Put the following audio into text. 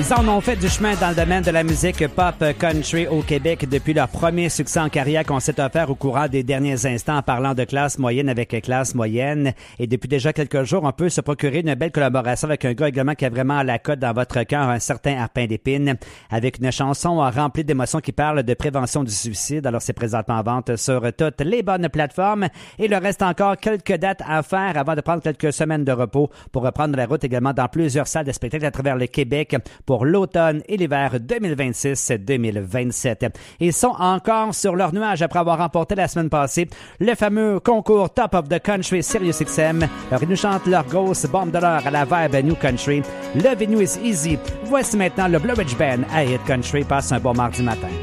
Ils en ont fait du chemin dans le domaine de la musique pop country au Québec depuis leur premier succès en carrière qu'on s'est offert au courant des derniers instants en parlant de classe moyenne avec classe moyenne. Et depuis déjà quelques jours, on peut se procurer une belle collaboration avec un gars également qui a vraiment la cote dans votre cœur, un certain Arpin d'Épine, avec une chanson remplie d'émotions qui parle de prévention du suicide. Alors c'est présentement en vente sur toutes les bonnes plateformes. Et il reste encore quelques dates à faire avant de prendre quelques semaines de repos pour reprendre la route également dans plusieurs salles de spectacle à travers le Québec pour l'automne et l'hiver 2026-2027. Ils sont encore sur leur nuage après avoir remporté la semaine passée le fameux concours Top of the Country Sirius XM. Alors, ils nous chantent leur grosse bombe de l'heure à la vibe New Country. Loving You is Easy. Voici maintenant le Blue Ridge Band à Hit Country. Passe un bon mardi matin.